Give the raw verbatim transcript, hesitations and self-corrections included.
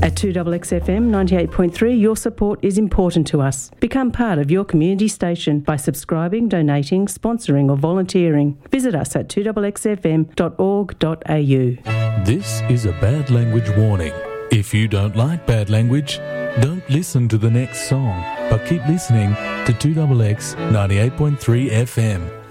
At two X X F M ninety-eight point three, your support is important to us. Become part of your community station by subscribing, donating, sponsoring or volunteering. Visit us at two X X F M dot org dot a u. This is a bad language warning. If you don't like bad language, don't listen to the next song, but keep listening to two X X ninety-eight point three F M.